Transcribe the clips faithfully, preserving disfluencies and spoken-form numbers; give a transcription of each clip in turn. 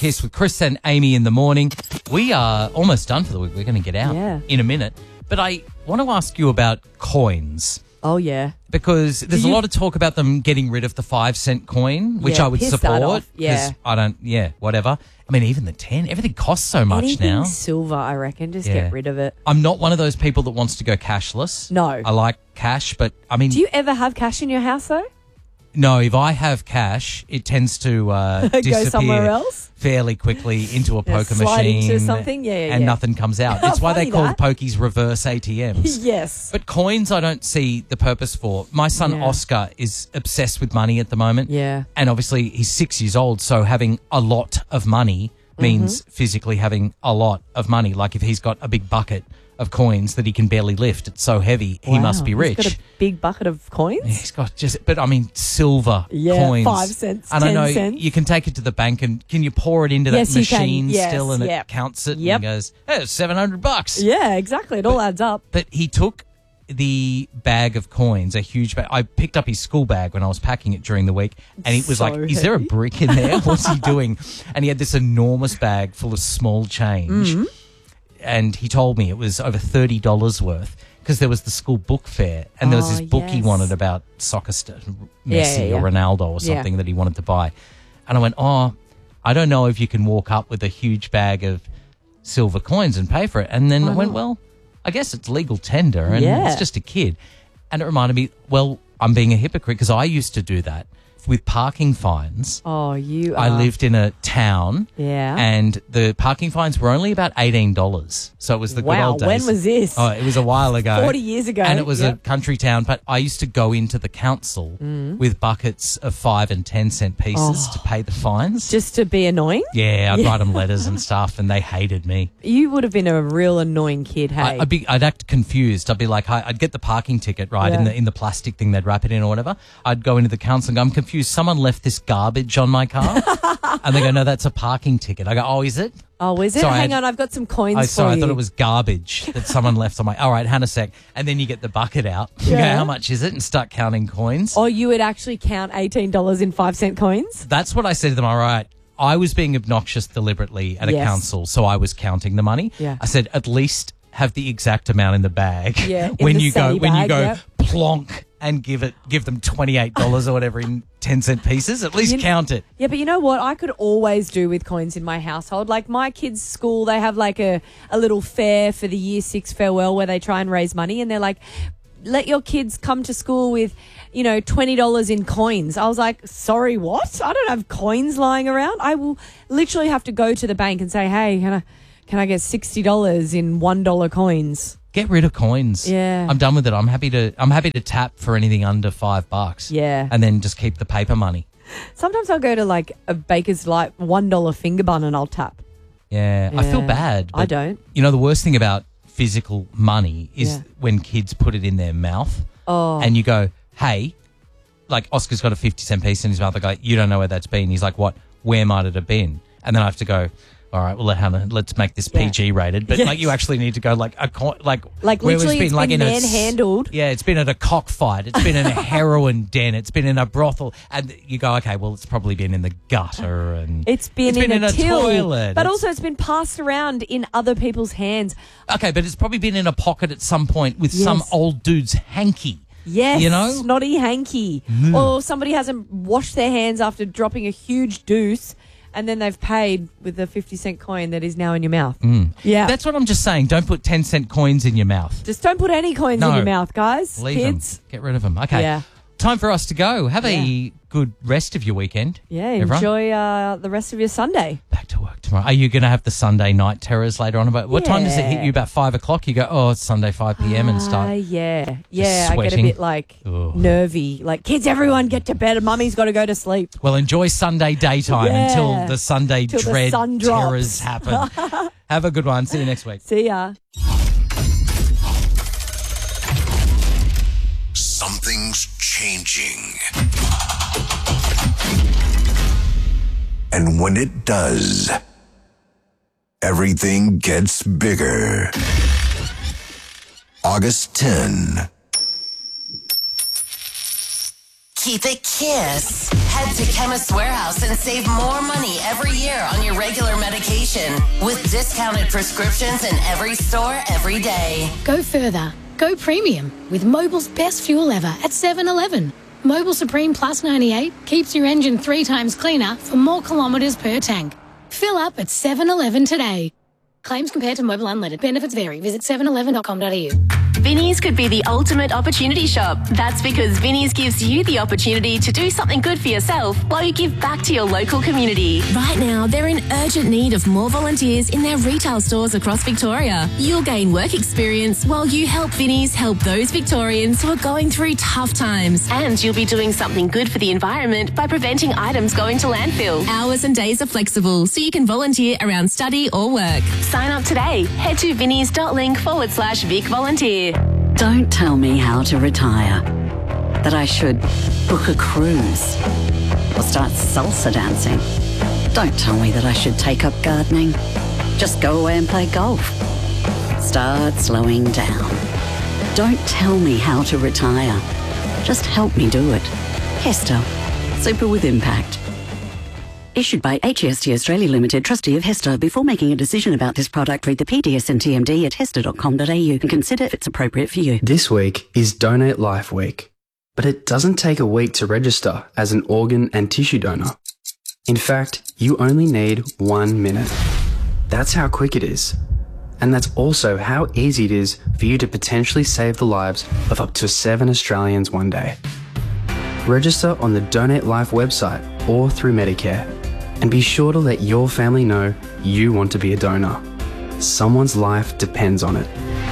Kiss with Chris and Amy in the morning. We are almost done for the week. We're going to get out Yeah. in a minute. But I want to ask you about coins. Oh, yeah. Because there's you- a lot of talk about them getting rid of the five cent coin, which Yeah, I would piss that support. off. Yeah. 'cause I don't, yeah, whatever. I mean, even the ten, everything costs so much Anything now. silver, I reckon. Just Yeah. get rid of it. I'm not one of those people that wants to go cashless. No. I like cash, but I mean, Do you ever have cash in your house, though? no, if I have cash, it tends to uh, Go disappear somewhere else? fairly quickly into a Yeah, poker slide machine. into something? Yeah, yeah, And yeah. nothing comes out. It's why they Funny call that. pokies reverse A T Ms. Yes. But coins, I don't see the purpose for. My son Yeah. Oscar is obsessed with money at the moment. Yeah. And obviously he's six years old, so having a lot of money means Mm-hmm. physically having a lot of money. Like if he's got a big bucket of coins that he can barely lift, it's so heavy, he must Wow, be rich. He's got a big bucket of coins? Yeah, he's got just, but I mean, silver Yeah, coins. five cents, And I ten know cents. you can take it to the bank and can you pour it into Yes, that you can. machine Yes, still and yep. it counts it Yep. and goes, hey, it's seven hundred bucks. Yeah, exactly. It all adds up. But he took the bag of coins, a huge bag. I picked up his school bag when I was packing it during the week, and he was So like, is there a heavy. brick in there? What's he doing? And he had this enormous bag full of small change. Mm-hmm. And he told me it was over thirty dollars worth because there was the school book fair and there was Oh, this book he yes. wanted about soccer, st- Yeah, Messi yeah, yeah. or Ronaldo or Yeah. something that he wanted to buy. And I went, oh, I don't know if you can walk up with a huge bag of silver coins and pay for it. And then I went, well, I guess it's legal tender and Yeah. it's just a kid. And it reminded me, well, I'm being a hypocrite because I used to do that with parking fines. Oh, you I are. lived in a town Yeah. and the parking fines were only about eighteen dollars. So it was the good Wow, old days. when was this? Oh, it was a while ago. forty years ago. And it was Yep. a country town, but I used to go into the council Mm. with buckets of five and ten cent pieces Oh. to pay the fines. Just to be annoying? yeah, I'd Yeah. write them letters and stuff and they hated me. You would have been a real annoying kid, hey? I, I'd be, I'd act confused. I'd be like, I, I'd get the parking ticket right in Yeah. the in the plastic thing they'd wrap it in or whatever. I'd go into the council and go, I'm confused. Someone left this garbage on my car, and they go, no, that's a parking ticket. I go, oh, is it? oh, is it? So I Hang had- on, I've got some coins I for sorry, I you. thought it was garbage that someone left on my. All right, hang a sec, and then you get the bucket out. You go, Yeah. how much is it, and start counting coins. Or you would actually count eighteen dollars in five cent coins? That's what I said to them. All right. I was being obnoxious deliberately at a Yes. council, so I was counting the money. Yeah. I said, at least have the exact amount in the bag. Yeah, in when the you go, sunny when you bag, go yep. plonk and give it, give them twenty eight dollars or whatever in ten cent pieces. At least You- count it. Yeah, but you know what? I could always do with coins in my household. Like my kids' school, they have like a, a little fair for the year six farewell where they try and raise money, and they're like, let your kids come to school with, you know, twenty dollars in coins. I was like, sorry, what? I don't have coins lying around. I will literally have to go to the bank and say, hey, can I, can I get sixty dollars in one dollar coins? Get rid of coins. Yeah. I'm done with it. I'm happy to. I'm happy to tap for anything under five bucks. Yeah. And then just keep the paper money. Sometimes I'll go to like a Baker's Light one dollar finger bun and I'll tap. Yeah. I feel Yeah. bad. I but, don't. You know, the worst thing about physical money is Yeah. when kids put it in their mouth. Oh. And you go, hey, like Oscar's got a fifty cent piece in his mouth. I go, you don't know where that's been. He's like, what? Where might it have been? And then I have to go, all right, well, let Hannah, let's make this Yeah. P G rated. But Yes. like, you actually need to go like a co- like Like, where literally, it's been in a s- manhandled. Yeah, it's been at a cockfight. It's been in a heroin den. It's been in a brothel. And you go, okay, well, it's probably been in the gutter and It's been, it's in, been a, in a till, toilet. but It's- also it's been passed around in other people's hands. okay, but it's probably been in a pocket at some point with Yes. some old dude's hanky. Yes, You know? snotty hanky, or somebody hasn't washed their hands after dropping a huge deuce, and then they've paid with a fifty cent coin that is now in your mouth. Yeah, That's what I'm just saying. Don't put ten cent coins in your mouth. just don't put any coins in No. your mouth, guys. Leave Kids. them. Get rid of them. Okay. Yeah. Time for us to go. Have a Yeah. good rest of your weekend. Yeah, everyone. enjoy uh, the rest of your Sunday. Back to work tomorrow. Are you going to have the Sunday night terrors later on? About what time does it hit Yeah. you? About five o'clock. You go, oh, it's Sunday five p m and Ah, start. yeah, yeah. I get a sweating. bit like Ugh. nervy. Like, kids, everyone get to bed. And mummy's got to go to sleep. Well, enjoy Sunday daytime Yeah. until the Sunday Till the dread sun drops. terrors happen. Have a good one. See you next week. See ya. Something's changing. And when it does, everything gets bigger. August tenth. Keep it Kiss. Head to Chemist Warehouse and save more money every year on your regular medication with discounted prescriptions in every store every day. Go further. Go premium with Mobil's best fuel ever at seven eleven. Mobil Supreme Plus ninety-eight keeps your engine three times cleaner for more kilometres per tank. Fill up at seven eleven today. Claims compared to Mobil Unleaded. Benefits vary. Visit seven eleven dot com dot a u. Vinnie's could be the ultimate opportunity shop. That's because Vinnie's gives you the opportunity to do something good for yourself while you give back to your local community. Right now, they're in urgent need of more volunteers in their retail stores across Victoria. You'll gain work experience while you help Vinnie's help those Victorians who are going through tough times. And you'll be doing something good for the environment by preventing items going to landfill. Hours and days are flexible, so you can volunteer around study or work. Sign up today. Head to vinnies.link forward slash Vic Volunteer. Don't tell me how to retire. That I should book a cruise or start salsa dancing. Don't tell me that I should take up gardening. Just go away and play golf. Start slowing down. Don't tell me how to retire. Just help me do it. Hester. Super with impact. Issued by H E S T Australia Limited, trustee of Hester. Before making a decision about this product, read the P D S and T M D at hester dot com dot a u and consider if it's appropriate for you. This week is Donate Life Week, but it doesn't take a week to register as an organ and tissue donor. In fact, you only need one minute. That's how quick it is. And that's also how easy it is for you to potentially save the lives of up to seven Australians one day. Register on the Donate Life website or through Medicare. And be sure to let your family know you want to be a donor. Someone's life depends on it.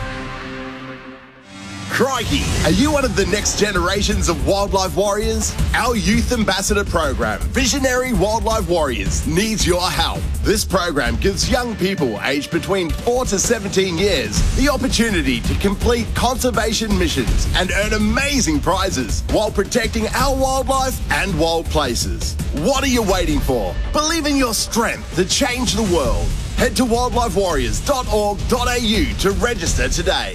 Crikey, are you one of the next generations of wildlife warriors? Our Youth Ambassador program, Visionary Wildlife Warriors, needs your help. This program gives young people aged between four to seventeen years the opportunity to complete conservation missions and earn amazing prizes while protecting our wildlife and wild places. What are you waiting for? Believe in your strength to change the world. Head to wildlife warriors dot org dot a u to register today.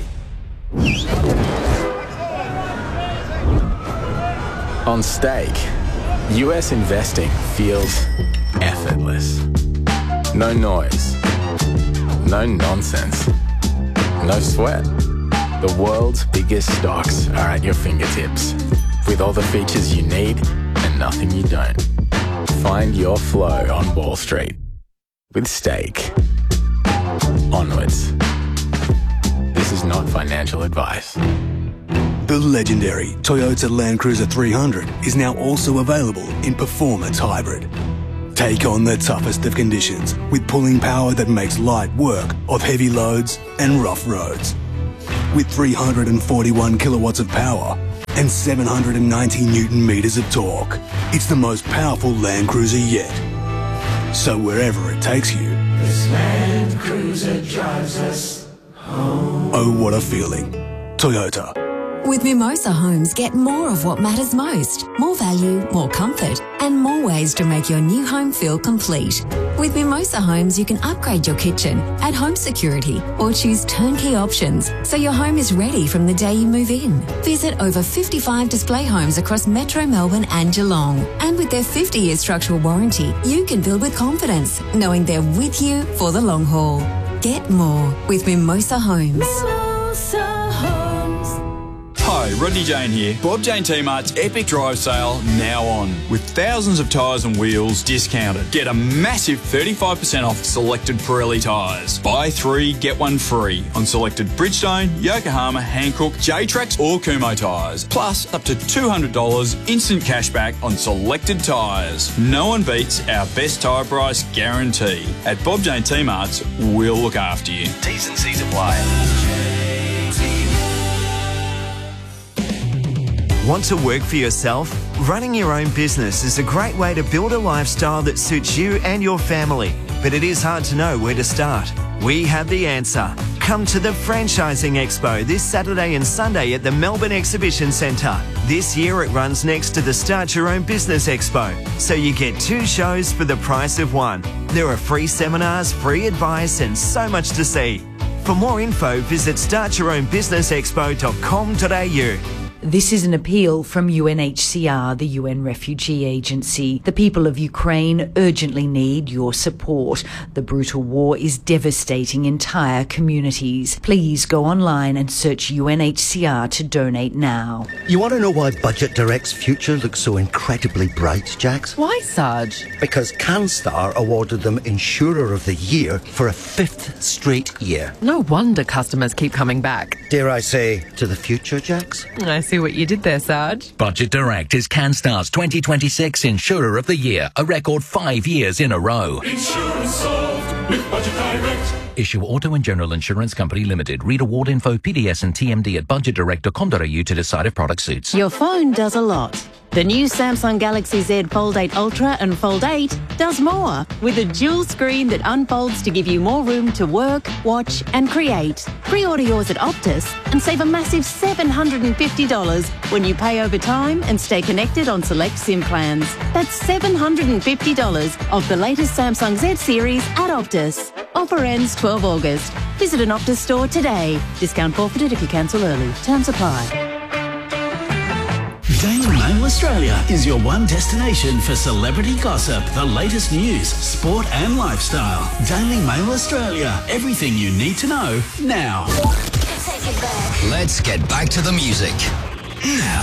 On Stake, U S investing feels effortless. No noise, no nonsense, no sweat. The world's biggest stocks are at your fingertips, with all the features you need and nothing you don't. Find your flow on Wall Street with Stake. Onwards. This is not financial advice. The legendary Toyota Land Cruiser three hundred is now also available in Performance Hybrid. Take on the toughest of conditions with pulling power that makes light work of heavy loads and rough roads. With three hundred forty-one kilowatts of power and seven hundred ninety newton meters of torque, it's the most powerful Land Cruiser yet. So wherever it takes you, this Land Cruiser drives us home. Oh, what a feeling. Toyota. With Mimosa Homes, get more of what matters most. More value, more comfort, and more ways to make your new home feel complete. With Mimosa Homes, you can upgrade your kitchen, add home security, or choose turnkey options so your home is ready from the day you move in. Visit over fifty-five display homes across Metro Melbourne and Geelong. And with their fifty year structural warranty, you can build with confidence, knowing they're with you for the long haul. Get more with Mimosa Homes. Mimosa Homes. Hi, Rodney Jane here. Bob Jane T-Mart's Epic Drive Sale now on. With thousands of tyres and wheels discounted. Get a massive thirty-five percent off selected Pirelli tyres. Buy three, get one free on selected Bridgestone, Yokohama, Hankook, J-Trax or Kumho tyres. Plus up to two hundred dollars instant cashback on selected tyres. No one beats our best tyre price guarantee. At Bob Jane T-Mart's, we'll look after you. T's and C's apply. Want to work for yourself? Running your own business is a great way to build a lifestyle that suits you and your family. But it is hard to know where to start. We have the answer. Come to the Franchising Expo this Saturday and Sunday at the Melbourne Exhibition Centre. This year it runs next to the Start Your Own Business Expo, so you get two shows for the price of one. There are free seminars, free advice and so much to see. For more info, visit start your own business expo dot com dot a u. This is an appeal from U N H C R, the U N Refugee Agency. The people of Ukraine urgently need your support. The brutal war is devastating entire communities. Please go online and search U N H C R to donate now. You want to know why Budget Direct's future looks so incredibly bright, Jax? Why, Sarge? Because CanStar awarded them Insurer of the Year for a fifth straight year. No wonder customers keep coming back. Dare I say, to the future, Jax? I see what you did there, Sarge. Budget Direct is CanStar's twenty twenty-six Insurer of the Year, a record five years in a row. Insurance solved with Budget Direct. Issue Auto and General Insurance Company Limited. Read award info, P D S and T M D at budget direct dot com dot a u to decide if product suits. Your phone does a lot. The new Samsung Galaxy Z Fold eight Ultra and Fold eight does more, with a dual screen that unfolds to give you more room to work, watch and create. Pre-order yours at Optus and save a massive seven hundred fifty dollars when you pay over time and stay connected on select SIM plans. That's seven hundred fifty dollars off the latest Samsung Z series at Optus. Offer ends twelfth of August. Visit an Optus store today. Discount forfeited if you cancel early. Terms apply. Daily Mail Australia is your one destination for celebrity gossip, the latest news, sport and lifestyle. Daily Mail Australia. Everything you need to know now. Let's get back to the music. Now.